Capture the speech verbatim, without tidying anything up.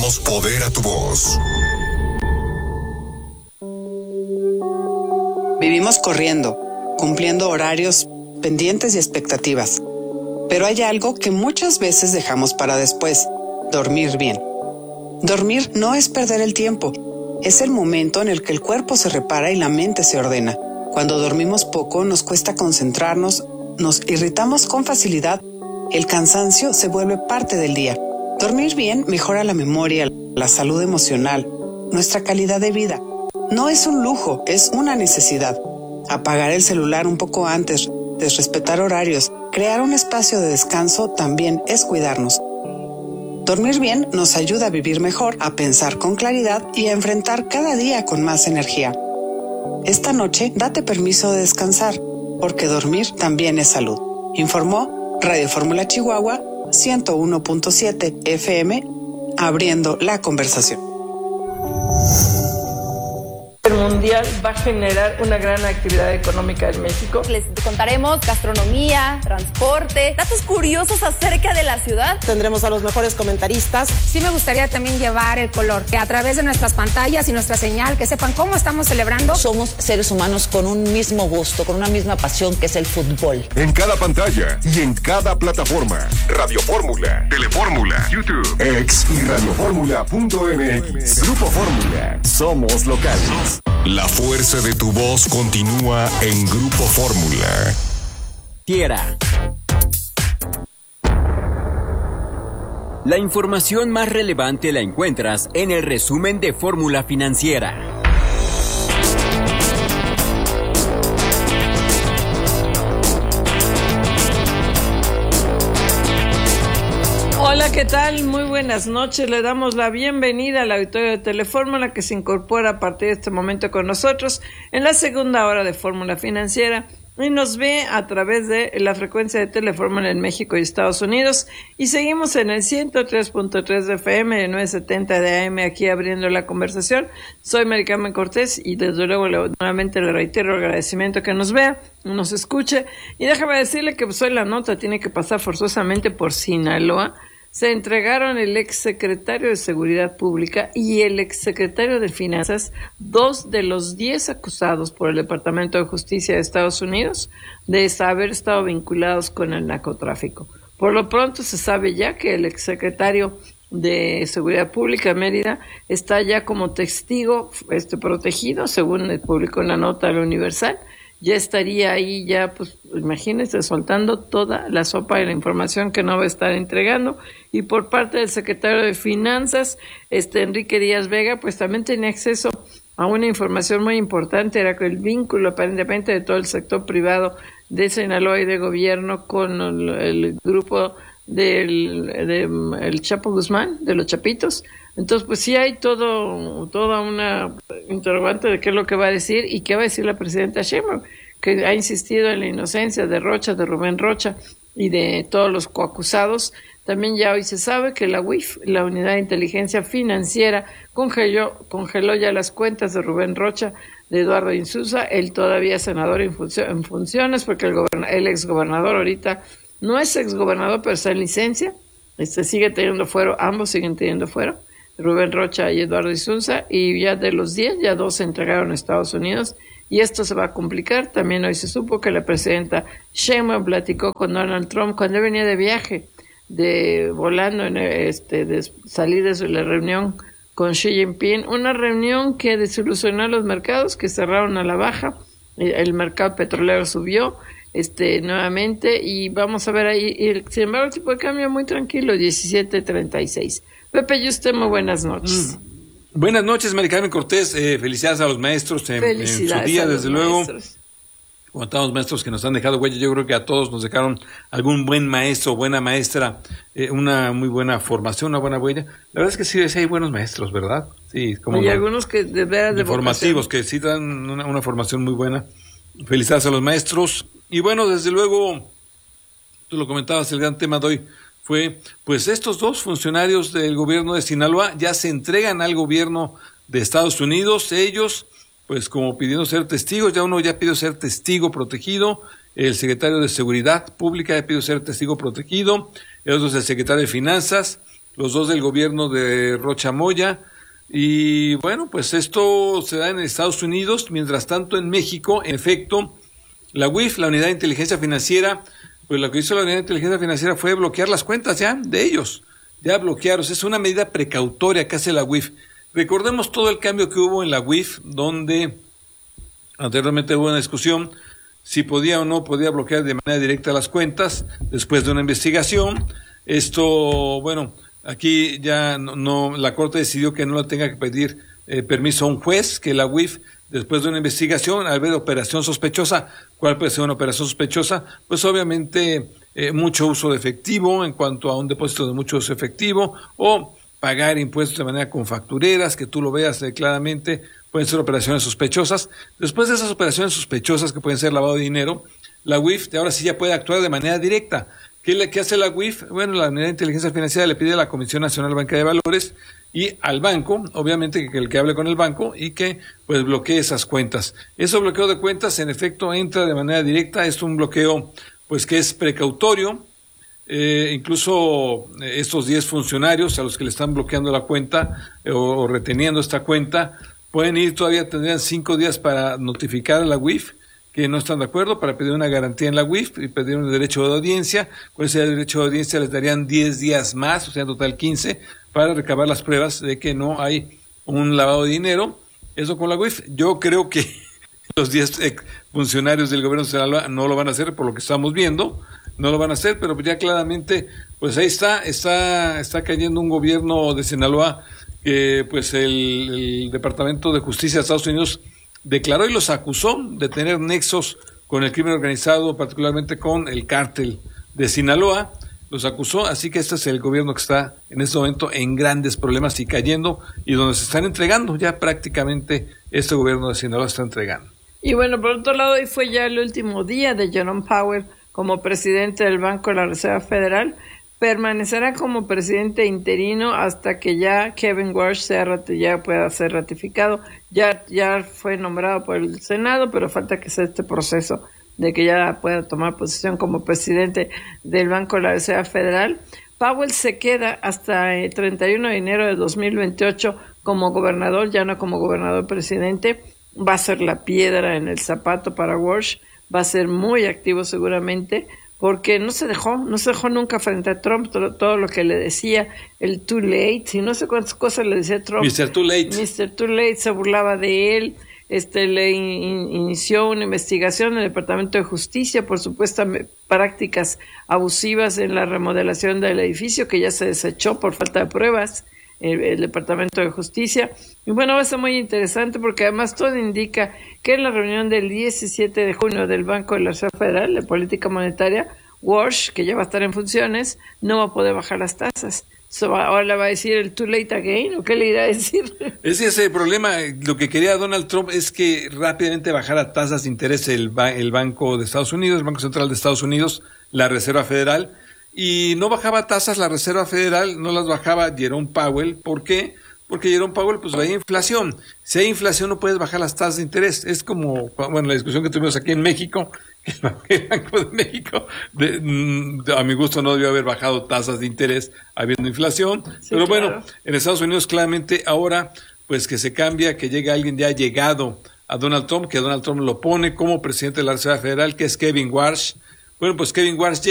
damos poder a tu voz. Vivimos corriendo, cumpliendo horarios, pendientes y expectativas. Pero hay algo que muchas veces dejamos para después: dormir bien. Dormir no es perder el tiempo, es el momento en el que el cuerpo se repara y la mente se ordena. Cuando dormimos poco nos cuesta concentrarnos, nos irritamos con facilidad, el cansancio se vuelve parte del día. Dormir bien mejora la memoria, la salud emocional, nuestra calidad de vida. No es un lujo, es una necesidad. Apagar el celular un poco antes, desrespetar horarios, crear un espacio de descanso también es cuidarnos. Dormir bien nos ayuda a vivir mejor, a pensar con claridad y a enfrentar cada día con más energía. Esta noche, date permiso de descansar, porque dormir también es salud. Informó Radio Fórmula Chihuahua ciento uno punto siete F M, abriendo la conversación. El mundial va a generar una gran actividad económica en México. Les contaremos gastronomía, transporte, datos curiosos acerca de la ciudad. Tendremos a los mejores comentaristas. Sí me gustaría también llevar el color, que a través de nuestras pantallas y nuestra señal, que sepan cómo estamos celebrando. Somos seres humanos con un mismo gusto, con una misma pasión, que es el fútbol. En cada pantalla y en cada plataforma. Radio Fórmula, Telefórmula, YouTube, X y radiofórmula punto m x. Grupo Fórmula. Somos locales. La fuerza de tu voz continúa en Grupo Fórmula. Tierra. La información más relevante la encuentras en el resumen de Fórmula Financiera. Hola, ¿qué tal? Muy buenas noches. Le damos la bienvenida al auditorio de Telefórmula, que se incorpora a partir de este momento con nosotros en la segunda hora de Fórmula Financiera y nos ve a través de la frecuencia de Telefórmula en México y Estados Unidos, y seguimos en el ciento tres punto tres de F M, de novecientos setenta de A M, aquí abriendo la conversación. Soy Mary Carmen Cortés y desde luego le, nuevamente le reitero el agradecimiento que nos vea, nos escuche, y déjame decirle que pues, hoy la nota tiene que pasar forzosamente por Sinaloa. Se entregaron el exsecretario de Seguridad Pública y el exsecretario de Finanzas, dos de los diez acusados por el Departamento de Justicia de Estados Unidos de haber estado vinculados con el narcotráfico. Por lo pronto se sabe ya que el exsecretario de Seguridad Pública, Mérida, está ya como testigo este, protegido, según publicó en la nota de la Universal. Ya estaría ahí, ya, pues, imagínense, soltando toda la sopa y la información que no va a estar entregando. Y por parte del secretario de Finanzas, este Enrique Díaz Vega, pues también tenía acceso a una información muy importante, era que el vínculo aparentemente de todo el sector privado de Sinaloa y de gobierno con el, el grupo del de, el Chapo Guzmán, de los Chapitos. Entonces, pues sí hay todo, toda una interrogante de qué es lo que va a decir y qué va a decir la presidenta Sheinbaum, que ha insistido en la inocencia de Rocha, de Rubén Rocha y de todos los coacusados. También ya hoy se sabe que la U I F, la Unidad de Inteligencia Financiera, congeló, congeló ya las cuentas de Rubén Rocha, de Eduardo Insuza, el todavía senador en, funcio, en funciones, porque el, goberna, el exgobernador ahorita no es exgobernador, pero está en licencia, este sigue teniendo fuero, ambos siguen teniendo fuero, Rubén Rocha y Eduardo Insuza, y ya de los diez, ya dos se entregaron a Estados Unidos, y esto se va a complicar. También hoy se supo que la presidenta Sheinbaum platicó con Donald Trump cuando él venía de viaje, de volando, en este, de salir de la reunión con Xi Jinping, una reunión que desilusionó a los mercados, que cerraron a la baja, el mercado petrolero subió este nuevamente, y vamos a ver ahí, y, sin embargo el tipo de cambio muy tranquilo, diecisiete treinta y seis. Pepe, y usted, muy buenas noches. Mm. Buenas noches, Mari Carmen Cortés, eh, felicidades a los maestros en, en su día, desde luego. Maestros. Como todos los maestros que nos han dejado huella, yo creo que a todos nos dejaron algún buen maestro, buena maestra, eh, una muy buena formación, una buena huella. La verdad es que sí, sí hay buenos maestros, ¿verdad? Sí, como hay no, algunos que de veras de formativos, que sí dan una, una formación muy buena. Felicidades a los maestros. Y bueno, desde luego, tú lo comentabas, el gran tema de hoy fue, pues estos dos funcionarios del gobierno de Sinaloa ya se entregan al gobierno de Estados Unidos, ellos pues como pidiendo ser testigos, ya uno ya pidió ser testigo protegido, el secretario de Seguridad Pública ya pidió ser testigo protegido, el otro es el secretario de Finanzas, los dos del gobierno de Rocha Moya. Y bueno, pues esto se da en Estados Unidos. Mientras tanto, en México, en efecto, la U I F, la Unidad de Inteligencia Financiera, pues lo que hizo la Unidad de Inteligencia Financiera fue bloquear las cuentas ya de ellos, ya bloquearos. Es una medida precautoria que hace la U I F. Recordemos todo el cambio que hubo en la U I F, donde anteriormente hubo una discusión si podía o no podía bloquear de manera directa las cuentas después de una investigación. Esto, bueno, aquí ya no, no la Corte decidió que no le tenga que pedir eh, permiso a un juez, que la U I F, después de una investigación, al ver operación sospechosa, ¿cuál puede ser una operación sospechosa? Pues obviamente eh, mucho uso de efectivo en cuanto a un depósito de mucho uso de efectivo, o pagar impuestos de manera con factureras, que tú lo veas eh, claramente, pueden ser operaciones sospechosas. Después de esas operaciones sospechosas, que pueden ser lavado de dinero, la U I F ahora sí ya puede actuar de manera directa. ¿Qué, le, ¿Qué hace la U I F? Bueno, la Unidad de Inteligencia Financiera le pide a la Comisión Nacional Bancaria de Valores y al banco, obviamente que el que hable con el banco y que pues bloquee esas cuentas. Ese bloqueo de cuentas en efecto entra de manera directa, es un bloqueo pues que es precautorio. Eh, incluso eh, estos diez funcionarios a los que le están bloqueando la cuenta eh, o, o reteniendo esta cuenta pueden ir, todavía tendrían cinco días para notificar a la U I F que no están de acuerdo, para pedir una garantía en la U I F y pedir un derecho de audiencia. Con ese derecho de audiencia les darían diez días más, o sea, en total quince, para recabar las pruebas de que no hay un lavado de dinero. Eso con la U I F. Yo creo que los diez funcionarios del gobierno de Sinaloa no lo van a hacer, por lo que estamos viendo, no lo van a hacer, pero ya claramente, pues ahí está, está, está cayendo un gobierno de Sinaloa que pues el, el Departamento de Justicia de Estados Unidos declaró y los acusó de tener nexos con el crimen organizado, particularmente con el cártel de Sinaloa. Los acusó, así que este es el gobierno que está en este momento en grandes problemas y cayendo, y donde se están entregando, ya prácticamente este gobierno de Sinaloa está entregando. Y bueno, por otro lado, hoy fue ya el último día de Jerome Powell como presidente del Banco de la Reserva Federal. Permanecerá como presidente interino hasta que ya Kevin Warsh sea, ya pueda ser ratificado. Ya, ya fue nombrado por el Senado, pero falta que sea este proceso de que ya pueda tomar posición como presidente del Banco de la Reserva Federal. Powell se queda hasta el treinta y uno de enero de dos mil veintiocho como gobernador, ya no como gobernador presidente. Va a ser la piedra en el zapato para Warsh, va a ser muy activo seguramente, porque no se dejó, no se dejó nunca frente a Trump, todo, todo lo que le decía, el too late, y no sé cuántas cosas le decía Trump. mister Too Late. mister Too Late, se burlaba de él, este le in, inició una investigación en el Departamento de Justicia por supuestas prácticas abusivas en la remodelación del edificio, que ya se desechó por falta de pruebas, el, el Departamento de Justicia. Y bueno, va a ser muy interesante porque además todo indica que en la reunión del diecisiete de junio del Banco de la Reserva Federal de Política Monetaria, Warsh, que ya va a estar en funciones, no va a poder bajar las tasas. So, ahora le va a decir el too late again, ¿o qué le irá a decir? Ese es el problema. Lo que quería Donald Trump es que rápidamente bajara tasas de interés el, ba- el Banco de Estados Unidos, el Banco Central de Estados Unidos, la Reserva Federal, y no bajaba tasas la Reserva Federal, no las bajaba Jerome Powell. ¿Por qué? Porque Jerome Powell pues veía inflación. Si hay inflación no puedes bajar las tasas de interés. Es como, bueno, la discusión que tuvimos aquí en México, el Banco de México, de, de, a mi gusto no debió haber bajado tasas de interés habiendo inflación. Sí, pero bueno, claro. En Estados Unidos claramente ahora pues que se cambia, que llega alguien ya llegado a Donald Trump, que Donald Trump lo pone como presidente de la Reserva Federal, que es Kevin Warsh. Bueno, pues Kevin Warsh